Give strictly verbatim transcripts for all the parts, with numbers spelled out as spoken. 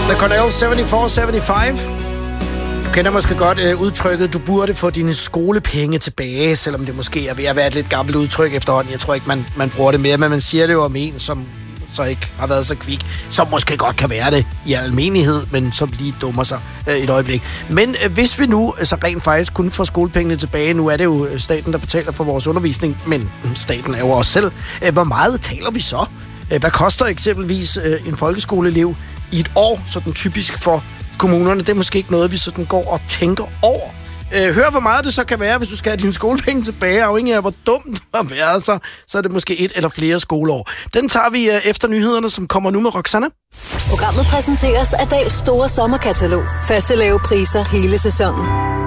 The Cornell syvoghalvfems syvoghalvfems. Du kender måske godt øh, udtrykket, du burde få dine skolepenge tilbage, selvom det måske er ved at være et lidt gammelt udtryk efterhånden. Jeg tror ikke, man, man bruger det mere, men man siger det jo om en, som så ikke har været så kvik, som måske godt kan være det i almindelighed, men som lige dummer sig øh, et øjeblik. Men øh, hvis vi nu altså rent faktisk kunne få skolepengene tilbage, nu er det jo staten, der betaler for vores undervisning, men staten er jo også selv. Øh, hvor meget taler vi så? Øh, hvad koster eksempelvis øh, en folkeskoleelev i et år, sådan typisk for kommunerne? Det er måske ikke noget, vi sådan går og tænker over. Øh, hør, hvor meget det så kan være, hvis du skal have dine skolepenge tilbage, afhængig af, hvor dumt du har været, så, så er det måske et eller flere skoleår. Den tager vi øh, efter nyhederne, som kommer nu med Roxanne. Programmet præsenteres af Dahls store sommerkatalog. Faste lave priser hele sæsonen.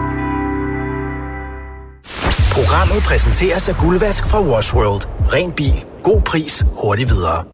Programmet præsenteres af Guldvask fra Wash World. Ren bil. God pris. Hurtigt videre.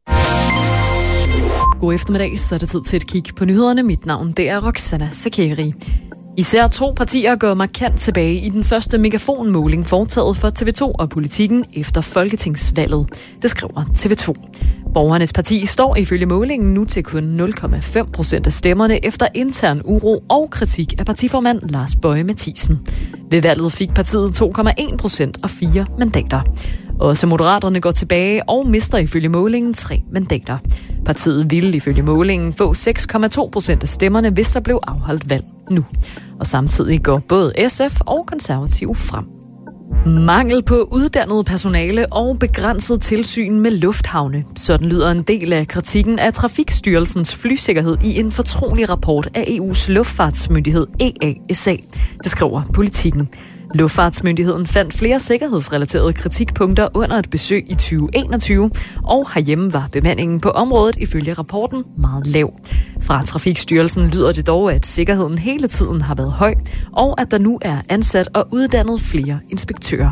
God eftermiddag, så er det tid til et kig på nyhederne. Mit navn, det er Roxanne Sakeri. Især to partier går markant tilbage i den første megafonmåling foretaget for T V to og Politikken efter folketingsvalget. Det skriver T V to. Borgernes parti står ifølge målingen nu til kun nul komma fem procent af stemmerne efter intern uro og kritik af partiformand Lars Boje Mathiesen. Ved valget fik partiet to komma en procent og fire mandater. Også Moderaterne går tilbage og mister ifølge målingen tre mandater. Partiet ville ifølge målingen få seks komma to procent af stemmerne, hvis der blev afholdt valg nu. Og samtidig går både S F og Konservative frem. Mangel på uddannet personale og begrænset tilsyn med lufthavne. Sådan lyder en del af kritikken af Trafikstyrelsens flysikkerhed i en fortrolig rapport af E U's luftfartsmyndighed E A S A. Det skriver Politikken. Luftfartsmyndigheden fandt flere sikkerhedsrelaterede kritikpunkter under et besøg i tyve enogtyve, og herhjemme var bemandingen på området ifølge rapporten meget lav. Fra Trafikstyrelsen lyder det dog, at sikkerheden hele tiden har været høj, og at der nu er ansat og uddannet flere inspektører.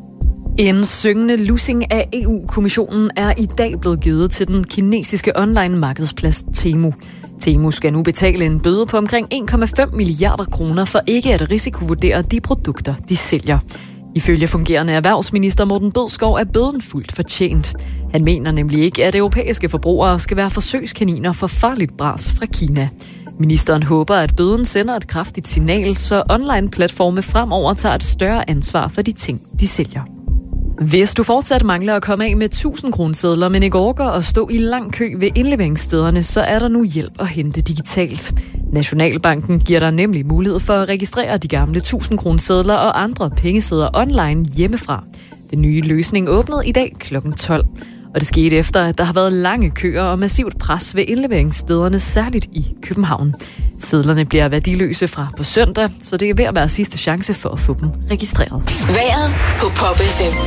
En syngende lussing af E U-kommissionen er i dag blevet givet til den kinesiske online-markedsplads Temu. Temu skal nu betale en bøde på omkring en komma fem milliarder kroner for ikke at risikovurdere de produkter, de sælger. Ifølge fungerende erhvervsminister Morten Bødskov er bøden fuldt fortjent. Han mener nemlig ikke, at europæiske forbrugere skal være forsøgskaniner for farligt bras fra Kina. Ministeren håber, at bøden sender et kraftigt signal, så online-platforme fremover tager et større ansvar for de ting, de sælger. Hvis du fortsat mangler at komme af med tusind kronesedler, men ikke orker at stå i lang kø ved indleveringsstederne, så er der nu hjælp at hente digitalt. Nationalbanken giver dig nemlig mulighed for at registrere de gamle tusind kronesedler og andre pengesedler online hjemmefra. Den nye løsning åbnede i dag klokken tolv. Og det skete efter, at der har været lange køer og massivt pres ved indleveringsstederne, særligt i København. Sedlerne bliver værdiløse fra på søndag, så det er ved at være sidste chance for at få dem registreret. Vejret på Pop F M.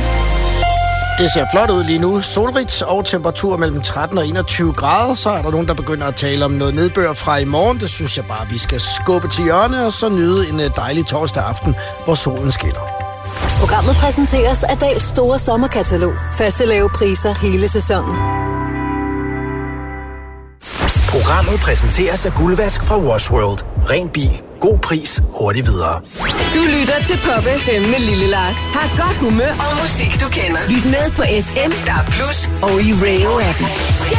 Det ser flot ud lige nu. Solrigt og temperatur mellem tretten og enogtyve grader. Så er der nogen, der begynder at tale om noget nedbør fra i morgen. Det synes jeg bare, vi skal skubbe til hjørne og så nyde en dejlig torsdag aften, hvor solen skinner. Programmet præsenteres af Dahls store sommerkatalog. Faste lave priser hele sæsonen. Programmet præsenteres af Guldvask fra Wash World. Ren bil. God pris. Hurtigt videre. Du lytter til Pop F M med Lille Lars. Har godt humør og musik, du kender. Lyt med på F M, der er plus og i radio-appen.